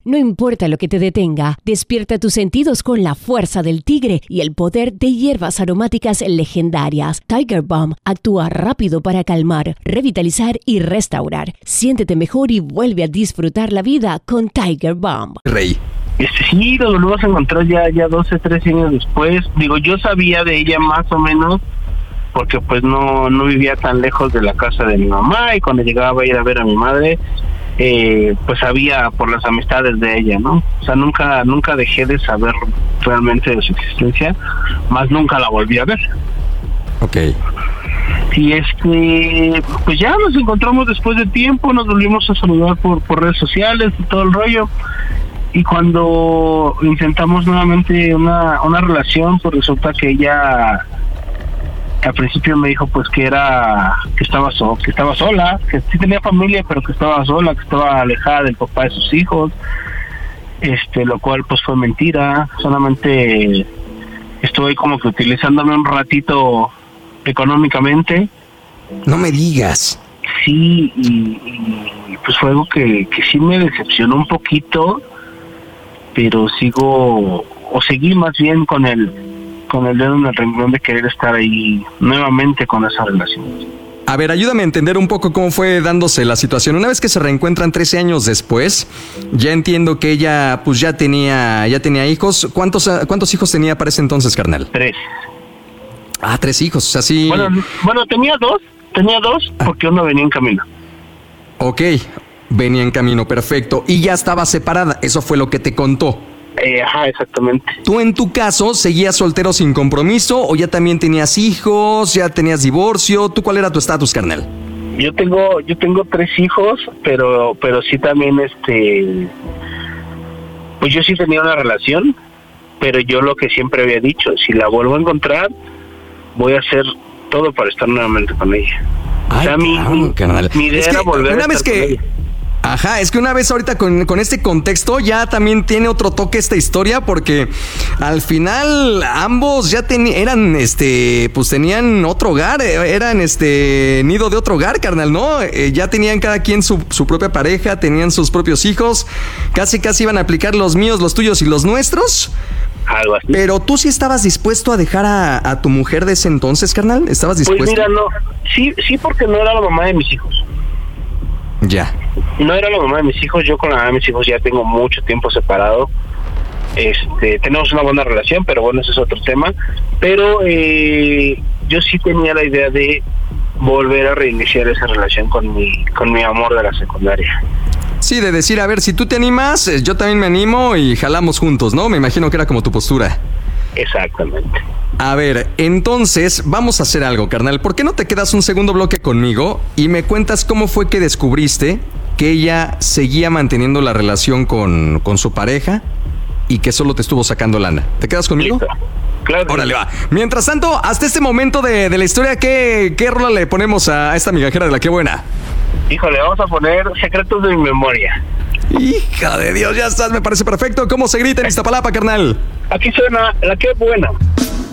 No importa lo que te detenga, despierta tus sentidos con la fuerza del tigre y el poder de hierbas aromáticas legendarias. Tiger Balm actúa rápido para calmar, revitalizar y restaurar. Siéntete mejor y vuelve a disfrutar la vida con Tiger Balm. Rey. Sí, lo volvimos a encontrar ya 12, 13 años después. Digo, yo sabía de ella más o menos, porque pues no vivía tan lejos de la casa de mi mamá, y cuando llegaba a ir a ver a mi madre, pues sabía por las amistades de ella, ¿no? O sea, nunca dejé de saber realmente de su existencia, más nunca la volví a ver. Ok. Y pues ya nos encontramos después de tiempo, nos volvimos a saludar por redes sociales y todo el rollo. Y cuando intentamos nuevamente una relación, pues resulta que ella al principio me dijo pues que estaba sola, que sí tenía familia, pero que estaba sola, que estaba alejada del papá de sus hijos, lo cual pues fue mentira. Solamente estuve como que utilizándome un ratito económicamente. No me digas. Sí, y pues fue algo que sí me decepcionó un poquito, pero seguí más bien con el dedo en el renglón de querer estar ahí nuevamente con esa relación. A ver, ayúdame a entender un poco cómo fue dándose la situación. Una vez que se reencuentran 13 años después, ya entiendo que ella pues ya tenía hijos. ¿Cuántos hijos tenía para ese entonces, carnal? 3. 3 hijos, o sea, sí. Bueno, tenía dos porque uno venía en camino. Ok, venía en camino, perfecto. Y ya estaba separada, eso fue lo que te contó. Ajá, exactamente. ¿Tú en tu caso seguías soltero sin compromiso o ya también tenías hijos, ya tenías divorcio? ¿Tú cuál era tu estatus, carnal? Yo tengo 3 hijos, pero sí también pues yo sí tenía una relación, pero yo lo que siempre había dicho, si la vuelvo a encontrar, voy a hacer todo para estar nuevamente con ella. Ay, o sea, mi idea era volver a estar con ella. Ajá, es que una vez ahorita con este contexto ya también tiene otro toque esta historia, porque al final ambos ya pues tenían otro hogar, eran nido de otro hogar, carnal, ¿no? Ya tenían cada quien su propia pareja, tenían sus propios hijos, casi iban a aplicar los míos, los tuyos y los nuestros. Algo así. Pero tú sí estabas dispuesto a dejar a tu mujer de ese entonces, carnal, ¿estabas dispuesto? Pues mira, no, sí, porque no era la mamá de mis hijos. Ya. No era la mamá de mis hijos. Yo con la mamá de mis hijos ya tengo mucho tiempo separado. Tenemos una buena relación, pero bueno, ese es otro tema. Pero yo sí tenía la idea de volver a reiniciar esa relación con mi amor de la secundaria. Sí, de decir, a ver, si tú te animas, yo también me animo y jalamos juntos, ¿no? Me imagino que era como tu postura. Exactamente. A ver, entonces vamos a hacer algo, carnal. ¿Por qué no te quedas un segundo bloque conmigo y me cuentas cómo fue que descubriste que ella seguía manteniendo la relación con su pareja y que solo te estuvo sacando lana? ¿Te quedas conmigo? Listo. Claro. Órale, va. Mientras tanto, hasta este momento de la historia, ¿qué rola le ponemos a esta migajera de la que buena? Híjole, vamos a poner Secretos de mi memoria. Hija de Dios, ya estás, me parece perfecto. ¿Cómo se grita en Iztapalapa, carnal? Aquí suena La que buena.